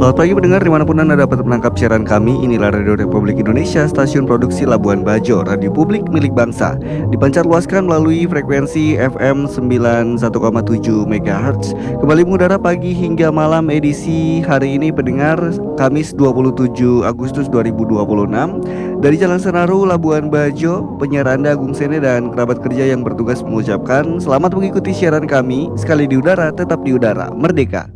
Selamat pagi pendengar dimanapun Anda dapat menangkap siaran kami. Inilah Radio Republik Indonesia, stasiun produksi Labuan Bajo, radio publik milik bangsa. Dipancar luaskan melalui frekuensi FM 91,7 MHz. Kembali mengudara pagi hingga malam edisi hari ini pendengar, Kamis 27 Agustus 2026. Dari Jalan Senaru, Labuan Bajo, penyiar Anda Agung Sene dan kerabat kerja yang bertugas mengucapkan selamat mengikuti siaran kami. Sekali di udara, tetap di udara, merdeka.